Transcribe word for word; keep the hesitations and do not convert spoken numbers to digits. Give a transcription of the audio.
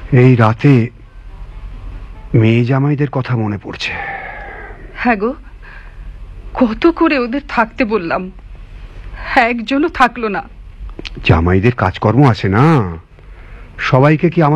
এই রাতে মেয়ে জামাইদের কথা মনে পড়ছে। হ্যাঁ গো, কত করে ওদের থাকতে বললাম, একজনও থাকলো না। জামাইদের কাজকর্ম আছে না, সবাইকে কি